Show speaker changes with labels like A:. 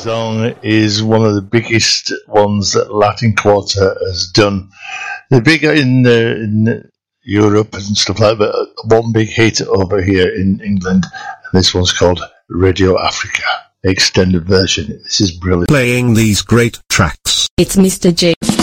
A: song is one of the biggest ones that Latin Quarter has done. They're bigger in Europe and stuff like that, but one big hit over here in England, and this one's called Radio Africa, extended version. This is brilliant.
B: Playing these great tracks.
C: It's Mr. J.